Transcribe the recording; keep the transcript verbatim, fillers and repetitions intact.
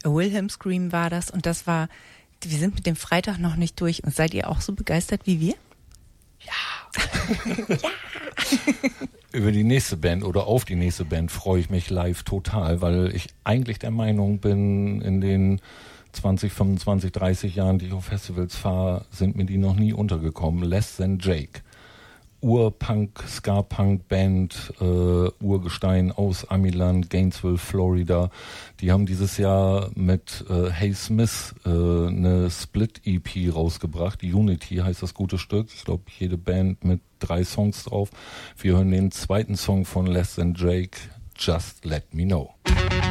A Wilhelm Scream war das und das war, wir sind mit dem Freitag noch nicht durch und seid ihr auch so begeistert wie wir? Ja. Ja. Über die nächste Band oder auf die nächste Band freue ich mich live total, weil ich eigentlich der Meinung bin, in den zwanzig, fünfundzwanzig, dreißig Jahren, die ich auf Festivals fahre, sind mir die noch nie untergekommen. Less Than Jake. Ur-Punk, Ska-Punk-Band, äh, Urgestein aus Amiland, Gainesville, Florida. Die haben dieses Jahr mit äh, Hey Smith äh, eine Split-E P rausgebracht. Unity heißt das gute Stück. Ich glaube, jede Band mit drei Songs drauf. Wir hören den zweiten Song von Less Than Jake, Just Let Me Know.